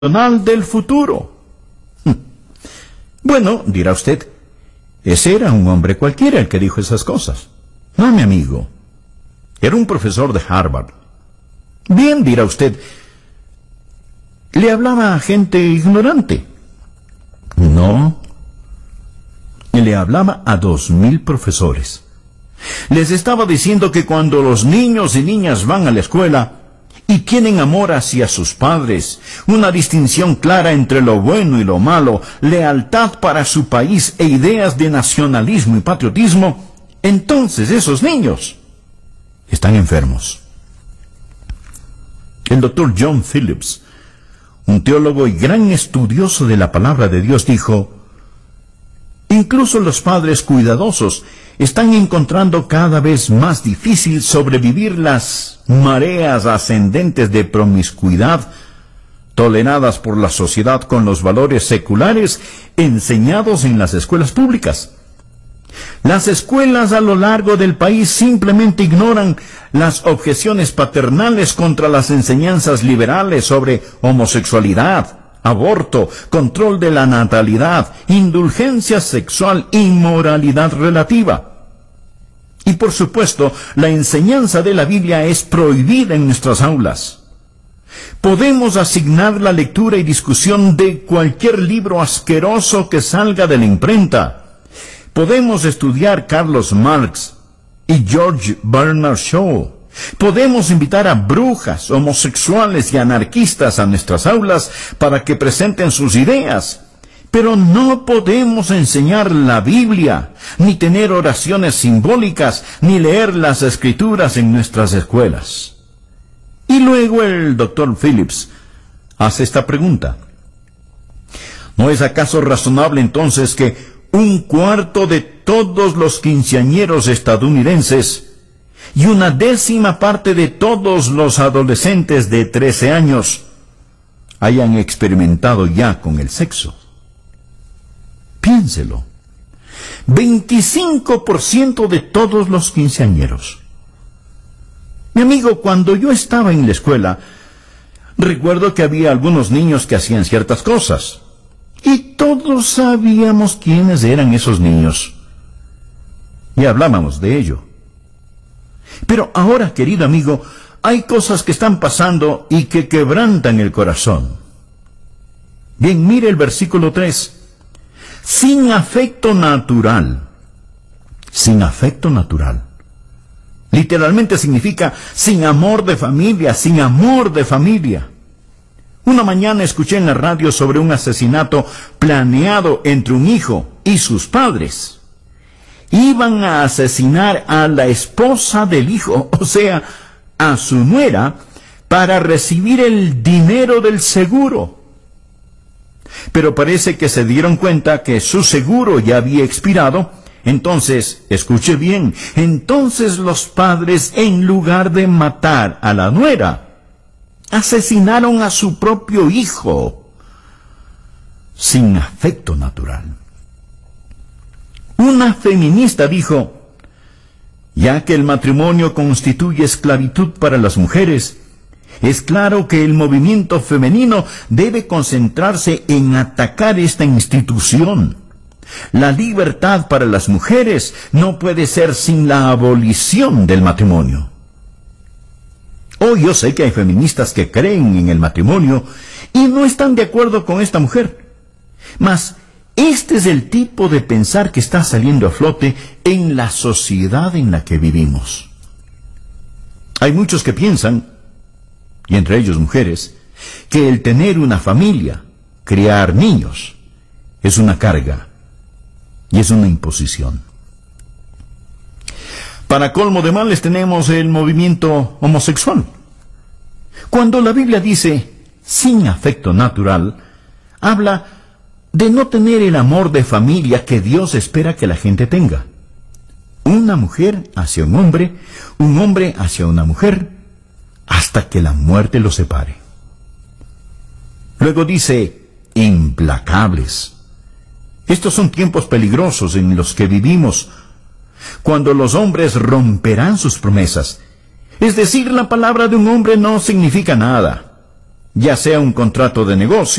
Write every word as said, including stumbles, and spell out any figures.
del futuro. Bueno, dirá usted, ese era un hombre cualquiera el que dijo esas cosas. No, mi amigo. Era un profesor de Harvard. Bien, dirá usted, le hablaba a gente ignorante. No. Le hablaba a dos mil profesores. Les estaba diciendo que cuando los niños y niñas van a la escuela y tienen amor hacia sus padres, una distinción clara entre lo bueno y lo malo, lealtad para su país e ideas de nacionalismo y patriotismo, entonces esos niños están enfermos. El doctor John Phillips, un teólogo y gran estudioso de la palabra de Dios, dijo: incluso los padres cuidadosos están encontrando cada vez más difícil sobrevivir las mareas ascendentes de promiscuidad toleradas por la sociedad con los valores seculares enseñados en las escuelas públicas. Las escuelas a lo largo del país simplemente ignoran las objeciones paternales contra las enseñanzas liberales sobre homosexualidad, aborto, control de la natalidad, indulgencia sexual y moralidad relativa. Y por supuesto, la enseñanza de la Biblia es prohibida en nuestras aulas. Podemos asignar la lectura y discusión de cualquier libro asqueroso que salga de la imprenta. Podemos estudiar Carlos Marx y George Bernard Shaw. Podemos invitar a brujas, homosexuales y anarquistas a nuestras aulas para que presenten sus ideas. Pero no podemos enseñar la Biblia, ni tener oraciones simbólicas, ni leer las Escrituras en nuestras escuelas. Y luego el doctor Phillips hace esta pregunta: ¿no es acaso razonable entonces que un cuarto de todos los quinceañeros estadounidenses y una décima parte de todos los adolescentes de trece años hayan experimentado ya con el sexo? Piénselo. veinticinco por ciento de todos los quinceañeros. Mi amigo, cuando yo estaba en la escuela, recuerdo que había algunos niños que hacían ciertas cosas, y todos sabíamos quiénes eran esos niños. Y hablábamos de ello. Pero ahora, querido amigo, hay cosas que están pasando y que quebrantan el corazón. Bien, mire el versículo tres. Sin afecto natural. Sin afecto natural. Literalmente significa sin amor de familia, sin amor de familia. Una mañana escuché en la radio sobre un asesinato planeado entre un hijo y sus padres. Iban a asesinar a la esposa del hijo, o sea, a su nuera, para recibir el dinero del seguro. Pero parece que se dieron cuenta que su seguro ya había expirado. Entonces, escuche bien, entonces los padres, en lugar de matar a la nuera, asesinaron a su propio hijo. Sin afecto natural. Una feminista dijo: ya que el matrimonio constituye esclavitud para las mujeres, es claro que el movimiento femenino debe concentrarse en atacar esta institución. La libertad para las mujeres no puede ser sin la abolición del matrimonio. Oh, yo sé que hay feministas que creen en el matrimonio y no están de acuerdo con esta mujer. Mas este es el tipo de pensar que está saliendo a flote en la sociedad en la que vivimos. Hay muchos que piensan, y entre ellos mujeres, que el tener una familia, criar niños, es una carga y es una imposición. Para colmo de males tenemos el movimiento homosexual. Cuando la Biblia dice sin afecto natural, habla de no tener el amor de familia que Dios espera que la gente tenga. Una mujer hacia un hombre, un hombre hacia una mujer, hasta que la muerte los separe. Luego dice implacables. Estos son tiempos peligrosos en los que vivimos, cuando los hombres romperán sus promesas. Es decir, la palabra de un hombre no significa nada. ya sea un contrato de negocio,